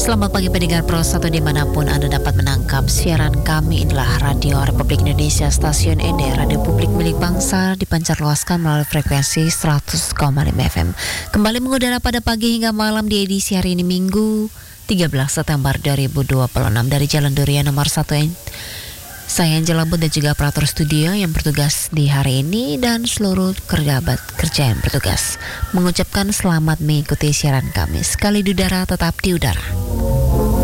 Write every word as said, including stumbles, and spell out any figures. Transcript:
Selamat pagi pendengar Pro satu dimanapun Anda dapat menangkap siaran kami. Inilah Radio Republik Indonesia, stasiun N D, Radio Publik milik bangsa, dipancar luaskan melalui frekuensi seratus koma lima F M. Kembali mengudara pada pagi hingga malam di edisi hari ini Minggu tiga belas September dua ribu dua puluh enam dari Jalan Durian nomor satu. Saya Angela Bud dan juga operator studio yang bertugas di hari ini dan seluruh kerabat kerja yang bertugas mengucapkan selamat mengikuti siaran kami. Sekali di udara tetap di udara.